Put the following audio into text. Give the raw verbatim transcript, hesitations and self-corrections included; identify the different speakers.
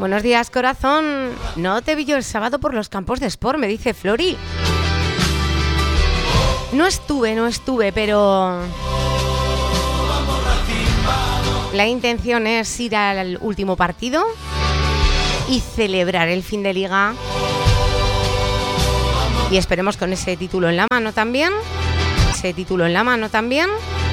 Speaker 1: Buenos días, corazón. No te vi yo el sábado por los campos de Sport, me dice Flori. No estuve, no estuve, pero la intención es ir al último partido y celebrar el fin de liga. Y esperemos con ese título en la mano también. Ese título en la mano también.